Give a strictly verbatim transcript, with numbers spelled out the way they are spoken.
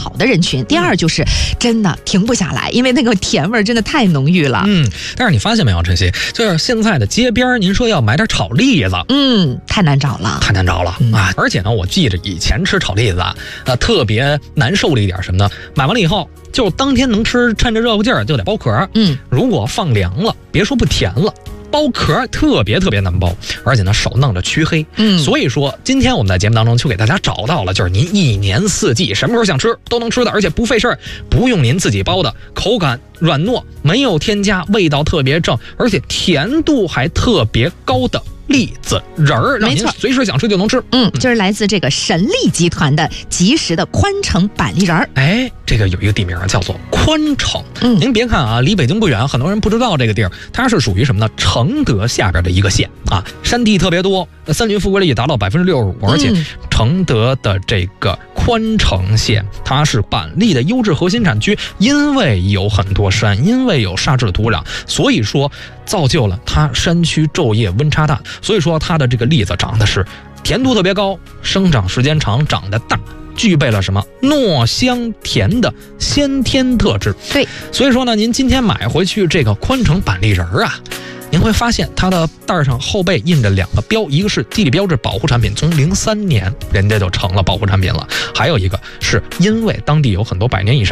好的人群。第二就是真的停不下来，因为那个甜味真的太浓郁了。 嗯，但是你发现没有，晨曦，就是现在的街边，您说要买点炒栗子， 嗯，太难找了， 太难找了、嗯、啊！而且呢，我记着以前吃炒栗子啊，呃，特别难受的一点什么呢？买完了以后，就当天能吃，趁着热乎劲儿就得剥壳。 嗯， 如果放凉了，别说不甜了。剥壳特别特别难剥，而且呢手弄着黢黑， 嗯， 所以说今天我们在节目当中就给大家找到了，就是您一年四季什么时候想吃都能吃的，而且不费事儿，不用您自己包的，口感软糯，没有添加，味道特别正，而且甜度还特别高的栗子仁儿，让您随时想吃就能吃。 嗯，就是来自这个神栗集团的即食的宽城板栗仁儿。 哎，这个有一个地名叫做宽城。嗯，您别看啊，离北京不远，很多人不知道这个地儿，它是属于什么呢？承德下边的一个县啊，山地特别多，森林覆盖率达到百分之六十五，而且承德的这个宽城县，它是板栗的优质核心产区，因为有很多山，因为有沙质土壤，所以说造就了它山区昼夜温差大，所以说它的这个栗子长得是甜度特别高，生长时间长，长得大，具备了什么糯香甜的先天特质。 对， 所以说呢，您今天买回去这个宽城板栗仁儿啊，您会发现它的袋上后背印着两个标，一个是地理标志保护产品，从零三年人家就成了保护产品了，还有一个是因为当地有很多百年以上